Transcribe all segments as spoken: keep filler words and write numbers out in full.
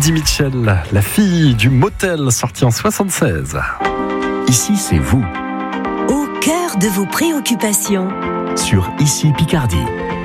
Eddie Mitchell, la fille du motel, sortie en soixante-seize. Ici, c'est vous. Au cœur de vos préoccupations. Sur Ici Picardie.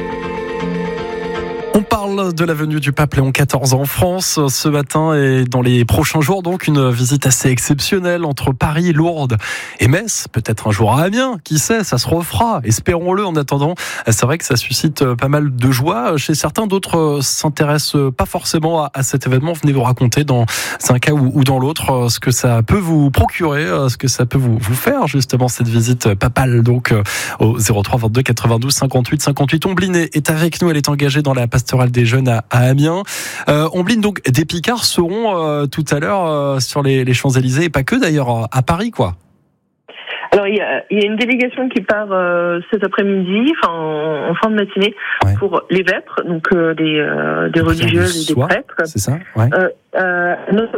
On parle de la venue du pape Léon quatorze en France ce matin et dans les prochains jours, donc une visite assez exceptionnelle entre Paris, Lourdes et Metz, peut-être un jour à Amiens, qui sait, ça se refera, espérons-le. En attendant, c'est vrai que ça suscite pas mal de joie chez certains, d'autres s'intéressent pas forcément à, à cet événement. Venez nous raconter dans un cas ou, ou dans l'autre ce que ça peut vous procurer, ce que ça peut vous, vous faire justement cette visite papale, donc au zéro trois vingt-deux quatre-vingt-douze cinquante-huit cinquante-huit. Ombline est avec nous, elle est engagée dans la pastorale des jeunes à, à Amiens. Euh, Ombline, donc des Picards seront euh, tout à l'heure euh, sur les, les Champs-Élysées, et pas que d'ailleurs, à Paris, quoi. Alors il y a, il y a une délégation qui part euh, cet après-midi, enfin en, en fin de matinée, ouais. pour les vêpres, donc euh, des, euh, des religieuses et des prêtres. C'est ça, ouais. Euh, euh,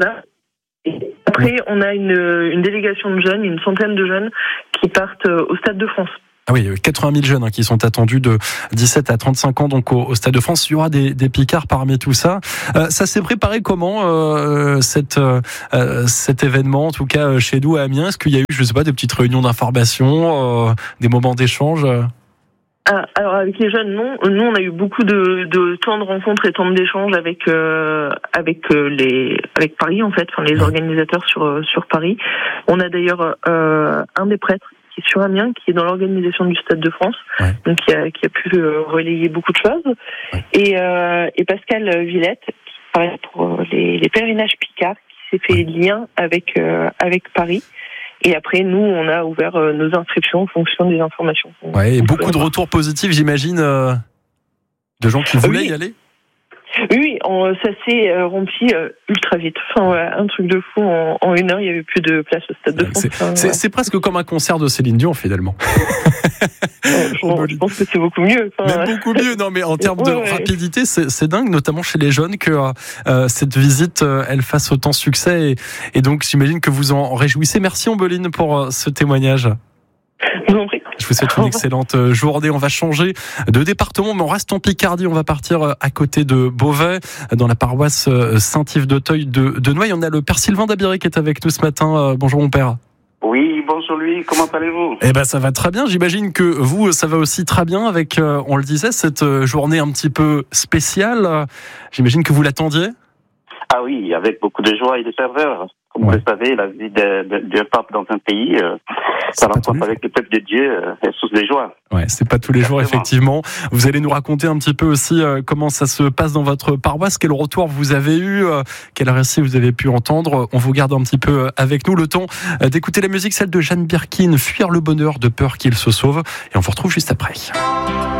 et après, ouais. on a une, une délégation de jeunes, une centaine de jeunes qui partent au Stade de France. Ah oui, quatre-vingt mille jeunes hein, qui sont attendus de dix-sept à trente-cinq ans donc au, au Stade de France. Il y aura des, des Picards parmi tout ça. Euh, ça s'est préparé comment euh, cette, euh, cet événement, en tout cas chez nous à Amiens? Est-ce qu'il y a eu, je sais pas, des petites réunions d'information, euh, des moments d'échange? Ah, alors avec les jeunes, non. Nous, on a eu beaucoup de, de temps de rencontres et temps d'échanges avec euh, avec euh, les avec Paris en fait, enfin les ouais. organisateurs sur sur Paris. On a d'ailleurs euh, un des prêtres qui est sur Amiens, qui est dans l'organisation du Stade de France, ouais. donc qui a, qui a pu euh, relayer beaucoup de choses. Ouais. Et, euh, et Pascal Villette, qui travaille pour les, les pèlerinages Picards, qui s'est fait ouais. lien avec euh, avec Paris. Et après, nous, on a ouvert euh, nos inscriptions en fonction des informations. Ouais, et beaucoup de retours positifs, j'imagine, euh, de gens qui voulaient oui. y aller. Oui, on, ça s'est rempli euh, ultra vite. Enfin, voilà, un truc de fou. En, en une heure, il n'y avait plus de place au Stade de France. C'est, enfin, c'est, ouais. c'est presque comme un concert de Céline Dion, finalement. Ouais, je, pense, je pense que c'est beaucoup mieux. Enfin, mais beaucoup mieux. Non, mais en termes de ouais, rapidité, c'est, c'est dingue, notamment chez les jeunes, que euh, cette visite, euh, elle fasse autant succès. Et, et donc, j'imagine que vous en réjouissez. Merci, Ombeline, pour euh, ce témoignage. Je vous en prie. Je vous souhaite une excellente journée. On va changer de département, mais on reste en Picardie. On va partir à côté de Beauvais, dans la paroisse Saint-Yves-d'Auteuil de, de Noailles. On a le père Sylvain Dabiré qui est avec nous ce matin. Bonjour mon père. Oui, bonjour lui. Comment allez-vous ? Eh ben, ça va très bien. J'imagine que vous, ça va aussi très bien avec, on le disait, cette journée un petit peu spéciale. J'imagine que vous l'attendiez ? Ah oui, avec beaucoup de joie et de ferveur. Comme ouais. vous le savez, la vie d'un pape dans un pays, euh, ça rencontre avec le peuple de Dieu, euh, est source de joie. Ouais, c'est pas tous les jours, effectivement. Vous allez nous raconter un petit peu aussi euh, comment ça se passe dans votre paroisse, quel retour vous avez eu, euh, quel récit vous avez pu entendre. On vous garde un petit peu avec nous le temps euh, d'écouter la musique, celle de Jeanne Birkin, Fuir le bonheur de peur qu'il se sauve. Et on vous retrouve juste après.